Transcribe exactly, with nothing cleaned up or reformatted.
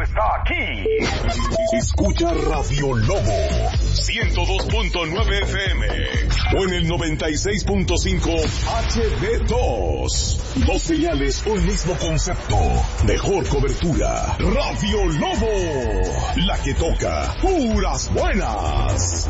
radio está aquí. Escucha Radio Lobo ciento dos punto nueve F M o en el noventa y seis punto cinco H D dos. Dos señales, un mismo concepto. Mejor cobertura. Radio Lobo, la que toca puras buenas.